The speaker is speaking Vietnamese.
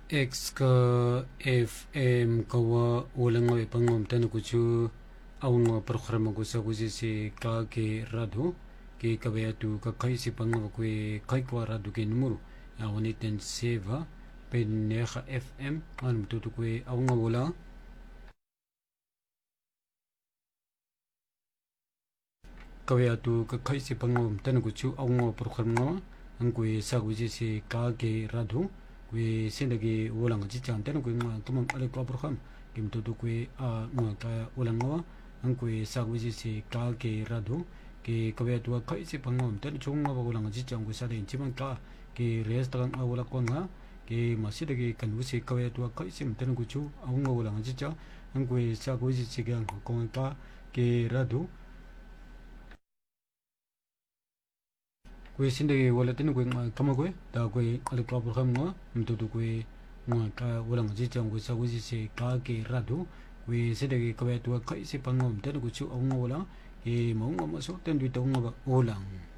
X ka FM kawa ulang ngawi pangom tanu kuchu awang program ko sa kusi si ka ke radu ke kabaya tu ka kai si pangom ko kai kwa radu ke numero awani ten seva pen neha FM an mutu ko awang wala kabaya tu ka kai si pangom tanu kuchu awang program ngawa ang ko sa kusi si ka ke radu we sendagi ulang jicang tenu ko nga tumang ale ko program kim tu ko a nga ka ulang wa ang ko sa ko si ka ke radu ke kabaya tu ka isi pangom tenu chung nga ulang jicang ko sa den chimang ka ke restaurant a ulang ko nga ke masidagi kan usi kabaya tu ka isi tenu ko chu a nga ulang jicang ang ko sa ko si gang ko ka ke radu kue sindagi wala tinu kue kama kue ta kue ale kua program ngoa mtutu kue ngoa ka ulang jijang kue sa kue si ka ke radu kue sindagi kue tua kai si pangom tenu kue chu ong ulang e maunga masuk ten duita ulang